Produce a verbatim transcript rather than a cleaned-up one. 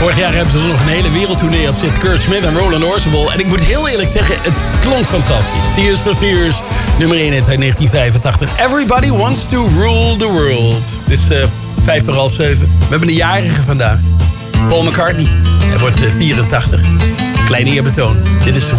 Vorig jaar hebben ze er nog een hele wereldtournee op zitten. Kurt Smith en Roland Orzabal. En ik moet heel eerlijk zeggen, het klonk fantastisch. Tears for Fears, nummer één uit negentien vijfentachtig. Everybody wants to rule the world. Het is uh, vijf voor half zeven. We hebben een jarige vandaag. Paul McCartney. Hij wordt uh, vierentachtig. Klein eerbetoon. Dit is